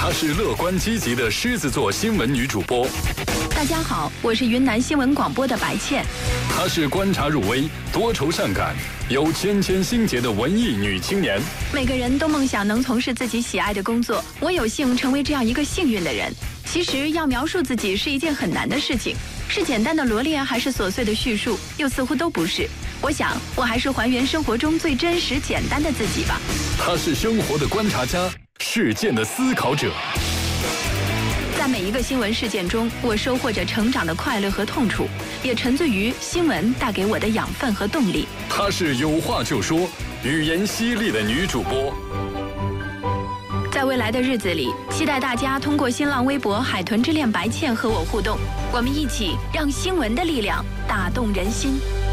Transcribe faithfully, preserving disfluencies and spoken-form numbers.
她是乐观积极的狮子座新闻女主播。 大家好，我是云南新闻广播的白倩。 她是观察入微、多愁善感、有谦谦心结的文艺女青年。 每个人都梦想能从事自己喜爱的工作，我有幸成为这样一个幸运的人。其实要描述自己是一件很难的事情，是简单的罗列还是琐碎的叙述，又似乎都不是。我想，我还是还原生活中最真实、简单的自己吧。 她是生活的观察家，事件的思考者。 在每一个新闻事件中，我收获着成长的快乐和痛楚，也沉醉于新闻带给我的养分和动力。 她是有话就说、语言犀利的女主播。 在未来的日子里，期待大家通过新浪微博海豚之恋白倩和我互动，我们一起让新闻的力量打动人心。